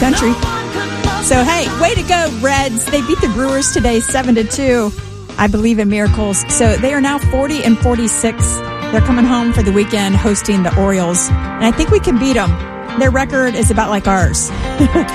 country. So, hey, way to go, Reds. They beat the Brewers today 7-2. I believe in miracles. So they are now 40-46. They're coming home for the weekend hosting the Orioles. And I think we can beat them. Their record is about like ours.